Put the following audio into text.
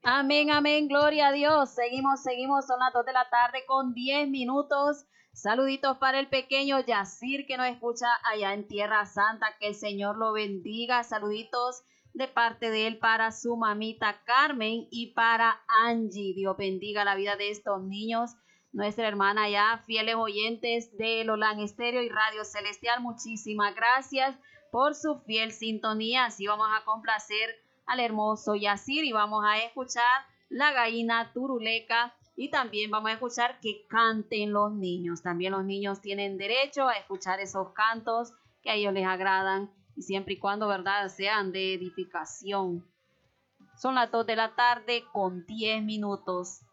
Amén, amén, gloria a Dios. Seguimos, son las 2 de la tarde con 10 minutos. Saluditos para el pequeño Yacir que nos escucha allá en Tierra Santa. Que el Señor lo bendiga. Saluditos de parte de él para su mamita Carmen y para Angie. Dios bendiga la vida de estos niños. Nuestra hermana ya, fieles oyentes de Lolan Estéreo y Radio Celestial. Muchísimas gracias por su fiel sintonía. Así vamos a complacer al hermoso Yacir y vamos a escuchar la gallina turuleca y también vamos a escuchar que canten los niños. También los niños tienen derecho a escuchar esos cantos que a ellos les agradan y siempre y cuando, ¿verdad?, sean de edificación. Son las 2 de la tarde con 10 minutos.